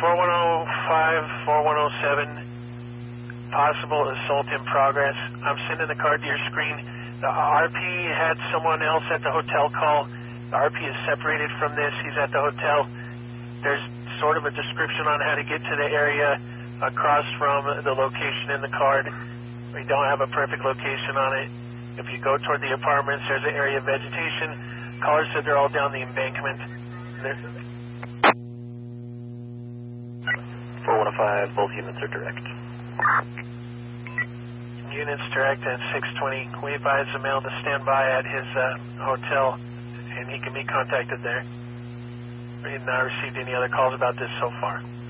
4105, 4107, possible assault in progress. I'm sending the card to your screen. The RP had someone else at the hotel call. The RP is separated from this. He's at the hotel. There's sort of a description on how to get to the area across from the location in the card. We don't have a perfect location on it. If you go toward the apartments, there's an area of vegetation. Caller said they're all down the embankment. 4105, both units are direct. Units direct at 620. We advise the male to stand by at his hotel, and he can be contacted there. We've not received any other calls about this so far.